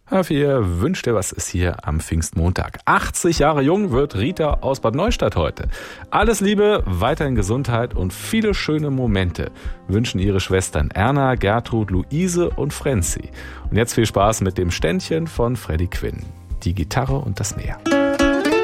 Wir wünschen dir, was ist hier am Pfingstmontag. 80 Jahre jung wird Rita aus Bad Neustadt heute. Alles Liebe, weiterhin Gesundheit und viele schöne Momente wünschen ihre Schwestern Erna, Gertrud, Luise und Frenzi. Und jetzt viel Spaß mit dem Ständchen von Freddie Quinn. Die Gitarre und das Meer.